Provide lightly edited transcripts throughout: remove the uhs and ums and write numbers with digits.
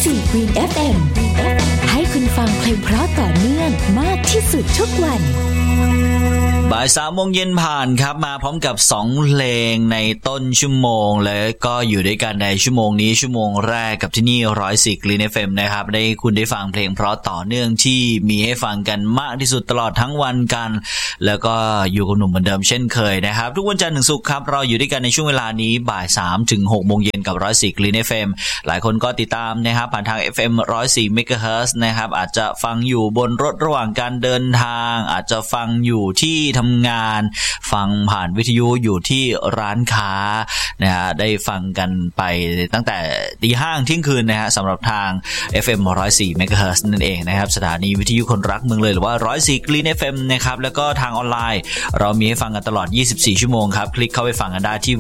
104 Green FM ให้คุณฟังเพลงเพราะต่อเนื่องมากที่สุดทุกวันบ่าย 3 โมงเย็นผ่านครับมาพร้อมกับ2เพลงในต้นชั่วโมงแล้วก็อยู่ด้วยกันในชั่วโมงนี้ชั่วโมงแรกกับที่นี่104 Green FM นะครับได้คุณได้ฟังเพลงเพราะต่อเนื่องที่มีให้ฟังกันมากที่สุดตลอดทั้งวันกันแล้วก็อยู่กับหนุ่มเหมือนเดิมเช่นเคยนะครับทุกวันจันทร์ถึงศุกร์ครับเราอยู่ด้วยกันในช่วงเวลานี้บ่าย 3 ถึง 6 โมงเย็นกับ104 Green FM หลายคนก็ติดตามนะครับผ่านทาง FM 104 MHz นะครับอาจจะฟังอยู่บนรถระหว่างการเดินทางอาจจะฟังอยู่ที่ทำงานฟังผ่านวิทยุอยู่ที่ร้านค้านะฮะได้ฟังกันไปตั้งแต่ตี 5 เที่ยงคืนนะฮะสำหรับทาง FM 104 MHz นั่นเองนะครับสถานีวิทยุคนรักเมืองเลยหรือว่า104 Green FM นะครับแล้วก็ทางออนไลน์เรามีให้ฟังกันตลอด24ชั่วโมงครับคลิกเข้าไปฟังกันได้ที่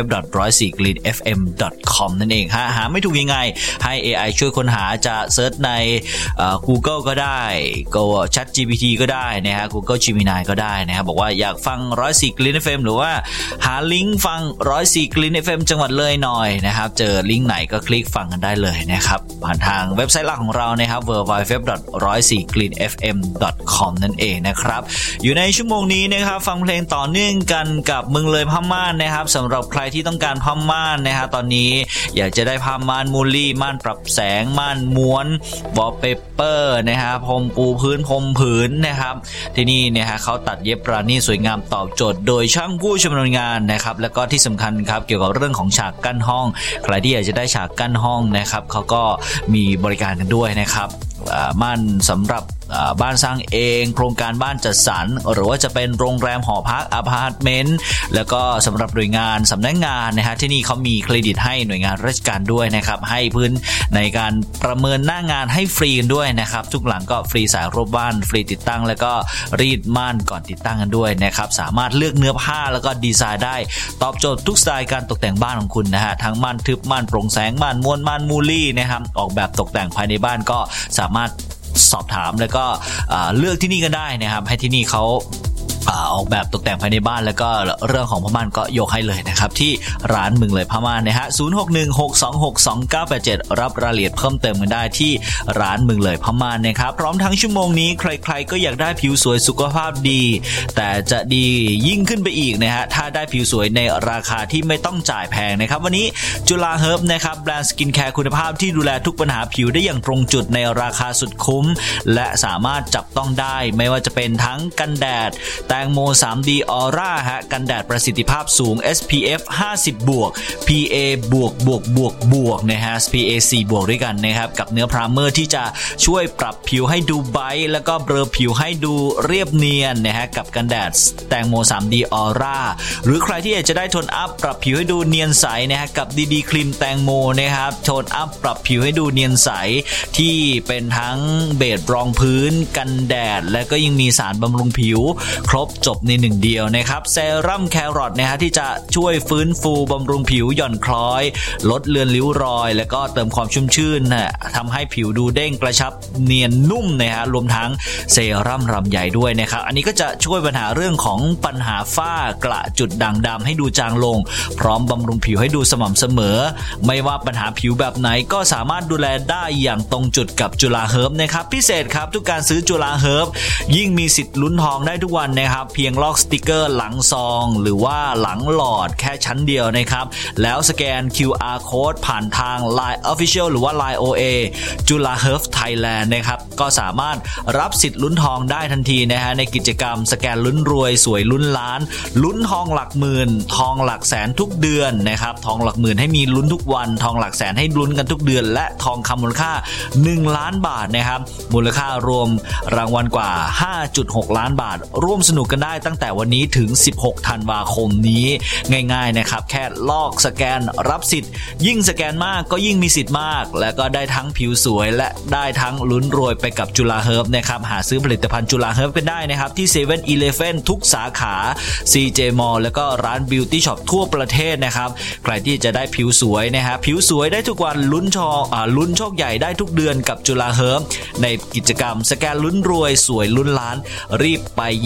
www.104greenfm.com นั่นเองฮะหาไม่ถูกยังไงให้ AI ช่วยค้นหาจะเซิร์ชในGoogle ก็ได้ Go ChatGPT ก็ได้นะฮะ Google Gemini ก็ได้นะครับบอกว่าอยากฟัง104 Green FM หรือว่าหาลิงก์ฟัง104 Green FM จังหวัดเลยหน่อยนะครับเจอลิงก์ไหนก็คลิกฟังกันได้เลยนะครับผ่านทางเว็บไซต์หลักของเรานะครับ www.104greenfm.com นั่นเองนะครับอยู่ในชั่วโมงนี้นะครับฟังเพลงต่อเนื่องกันกับเมืองเลยผ้าม่านนะครับสำหรับใครที่ต้องการผ้าม่านนะฮะตอนนี้อยากจะได้ผ้าม่านมูลลี่ม่านปรับแสงม่านม้วนวอลเปเปอร์นะฮะพรมปูพื้นพรมผืนนะครับที่นี่เนี่ยฮะเขาตัดเย็บประณีตสวยงามตอบโจทย์โดยช่างผู้ชำนาญงานนะครับแล้วก็ที่สำคัญครับเกี่ยวกับเรื่องของฉากกั้นห้องใครที่อยากจะได้ฉากกั้นห้องนะครับเขาก็มีบริการกันด้วยนะครับม่านสำหรับบ้านสร้างเองโครงการบ้านจัดสรรหรือว่าจะเป็นโรงแรมหอพักอพาร์ตเมนต์แล้วก็สำหรับหน่วยงานสำนักงานนะฮะที่นี่เขามีเครดิตให้หน่วยงานราชการด้วยนะครับให้พื้นในการประเมินหน้างานให้ฟรีกันด้วยนะครับทุกหลังก็ฟรีสายรบบ้านฟรีติดตั้งแล้วก็รีดม่านก่อนติดตั้งกันด้วยนะครับสามารถเลือกเนื้อผ้าแล้วก็ดีไซน์ได้ตอบโจทย์ทุกสไตล์การตกแต่งบ้านของคุณนะฮะทั้งม่านทึบม่านโปร่งแสงม่านม้วนม่านมูลี่นะครับออกแบบตกแต่งภายในบ้านก็สามารถสอบถามแล้วก็เลือกที่นี่ก็ได้นะครับให้ที่นี่เขาออกแบบตกแต่งภายในบ้านแล้วก็เรื่องของผ้าม่านก็ยกให้เลยนะครับที่ร้านเมืองเลยผ้าม่านนะฮะ0616262987รับรายละเอียดเพิ่มเติมกันได้ที่ร้านเมืองเลยผ้าม่านนะครับพร้อมทั้งชั่วโมงนี้ใครๆก็อยากได้ผิวสวยสุขภาพดีแต่จะดียิ่งขึ้นไปอีกนะฮะถ้าได้ผิวสวยในราคาที่ไม่ต้องจ่ายแพงนะครับวันนี้จุฬาเฮิร์บนะครับแบรนด์สกินแคร์คุณภาพที่ดูแลทุกปัญหาผิวได้อย่างตรงจุดในราคาสุดคุ้มและสามารถจับต้องได้ไม่ว่าจะเป็นทั้งกันแดดแตงโม 3D Aura ฮะกันแดดประสิทธิภาพสูง SPF 50 บวก PA บวกนะฮะ PA 4 บวกด้วยกันนะครับกับเนื้อพรามเมอร์ที่จะช่วยปรับผิวให้ดูไบรท์แล้วก็เบลอผิวให้ดูเรียบเนียนนะฮะกับกันแดดแตงโม 3D Aura หรือใครที่อยากจะได้โทนอัพปรับผิวให้ดูเนียนใสนะฮะกับดีครีมแตงโมนะครับโทนอัพปรับผิวให้ดูเนียนใสที่เป็นทั้งเบสรองพื้นกันแดดและก็ยังมีสารบำรุงผิวครบจบในหนึ่งเดียวนะครับเซรั่มแครอทนะฮะที่จะช่วยฟื้นฟูบำรุงผิวหย่อนคล้อยลดเลือนริ้วรอยแล้วก็เติมความชุ่มชื่นนะทำให้ผิวดูเด้งกระชับเนียนนุ่มนะฮะรวมทั้งเซรั่มรำใหญ่ด้วยนะครับอันนี้ก็จะช่วยปัญหาเรื่องของปัญหาฝ้ากระจุดด่างดำให้ดูจางลงพร้อมบำรุงผิวให้ดูสม่ำเสมอไม่ว่าปัญหาผิวแบบไหนก็สามารถดูแลได้อย่างตรงจุดกับจุฬาเฮิร์บนะครับพิเศษครับทุกการซื้อจุฬาเฮิร์บยิ่งมีสิทธิ์ลุ้นทองได้ทุกวันนะครับเพียงลอกสติกเกอร์หลังซองหรือว่าหลังหลอดแค่ชั้นเดียวนะครับแล้วสแกน QR Code ผ่านทาง Line Official หรือว่า Line OA จุฬาเฮิร์บไทยแลนด์นะครับก็สามารถรับสิทธิ์ลุ้นทองได้ทันทีนะฮะในกิจกรรมสแกนลุ้นรวยสวยลุ้นล้านลุ้นทองหลักหมื่นทองหลักแสนทุกเดือนนะครับทองหลักหมื่นให้มีลุ้นทุกวันทองหลักแสนให้ลุ้นกันทุกเดือนและทองคำมูลค่า1ล้านบาทนะครับมูลค่ารวมรางวัลกว่า 5.6 ล้านบาทร่วมสนุกกันได้ตั้งแต่วันนี้ถึง16ธันวาคมนี้ง่ายๆนะครับแค่ลอกสแกนรับสิทธิ์ยิ่งสแกนมากก็ยิ่งมีสิทธิ์มากและก็ได้ทั้งผิวสวยและได้ทั้งลุ้นรวยไปกับจุฬาเฮิร์บนะครับหาซื้อผลิตภัณฑ์จุฬาเฮิร์บกันได้นะครับที่ 7-Eleven ทุกสาขา CJ Mall แล้วก็ร้าน Beauty Shop ทั่วประเทศนะครับใครที่จะได้ผิวสวยนะฮะผิวสวยได้ทุกวันลุ้นโชคใหญ่ได้ทุกเดือนกับจุฬาเฮิร์บในกิจกรรมสแกนลุ้นรวยสวยลุ้นล้านรีบไปหยิบจุฬาเฮิร์บ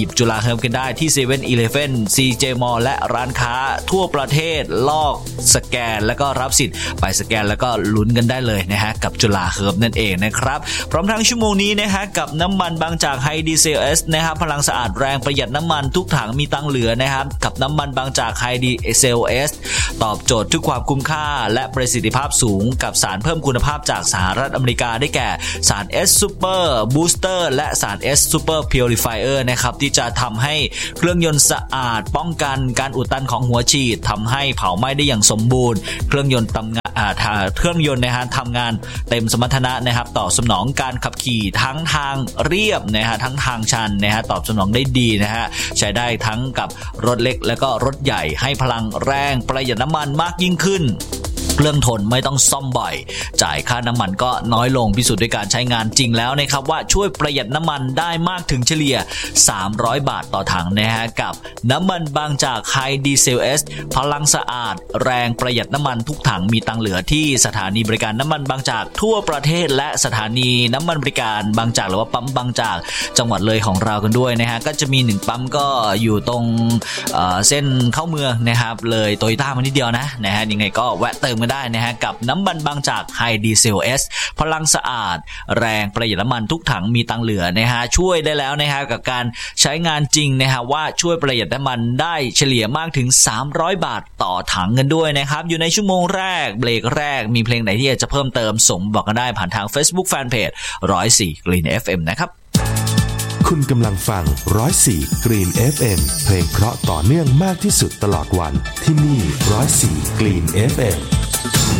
ติมกันได้ที่ 7-Eleven CJ Mall และร้านค้าทั่วประเทศลอกสแกนแล้วก็รับสิทธิ์ไปสแกนแล้วก็ลุ้นกันได้เลยนะฮะกับจุฬาเฮิร์บนั่นเองนะครับพร้อมทั้งชั่วโมงนี้นะฮะกับน้ำมันบางจากไฮดีเซลเอสนะครับพลังสะอาดแรงประหยัดน้ำมันทุกถังมีตังเหลือนะครับกับน้ำมันบางจากไฮดีเซลเอสตอบโจทย์ทุกความคุ้มค่าและประสิทธิภาพสูงกับสารเพิ่มคุณภาพจากสหรัฐอเมริกาได้แก่สาร S Super Booster และสาร S Super Purifier นะครับที่จะทำให้เครื่องยนต์สะอาดป้องกันการอุดตันของหัวฉีดทำให้เผาไหม้ได้อย่างสมบูรณ์เครื่องยนต์นะฮะทำงานเต็มสมรรถนะนะครับตอบสนองการขับขี่ทั้งทางเรียบนะฮะทั้งทางชันนะฮะตอบสนองได้ดีนะฮะใช้ได้ทั้งกับรถเล็กและก็รถใหญ่ให้พลังแรงประหยัดน้ำมันมากยิ่งขึ้นเครื่องทนไม่ต้องซ่อมบ่อยจ่ายค่าน้ำมันก็น้อยลงพิสูจน์ด้วยการใช้งานจริงแล้วนะครับว่าช่วยประหยัดน้ำมันได้มากถึงเฉลี่ย300บาทต่อถังนะฮะกับน้ำมันบางจากไฮดีเซลเอสพลังสะอาดแรงประหยัดน้ำมันทุกถังมีตังเหลือที่สถานีบริการน้ำมันบางจากทั่วประเทศและสถานีน้ำมันบริการบางจากหรือว่าปั๊มบางจากจังหวัดเลยของเรากันด้วยนะฮะก็จะมี1ปั๊มก็อยู่ตรงเส้นเข้าเมืองนะครับเลยโตโยต้ามานิดเดียวนะฮะยังไงก็แวะเติมกันได้นะฮะกับน้ำมันบางจากไฮดีเซลเอสพลังสะอาดแรงประหยัดน้ำมันทุกถังมีตังเหลือนะฮะช่วยได้แล้วนะฮะกับการใช้งานจริงนะฮะว่าช่วยประหยัดน้ำมันได้เฉลี่ยมากถึง300บาทต่อถังกันด้วยนะครับอยู่ในชั่วโมงแรกเบรกแรกมีเพลงไหนที่อยากจะเพิ่มเติมส่งบอกกันได้ผ่านทาง Facebook Fanpage 104 Green FM นะครับคุณกำลังฟัง104 Green FM เพลงเพราะต่อเนื่องมากที่สุดตลอดวันที่นี่104 Green FM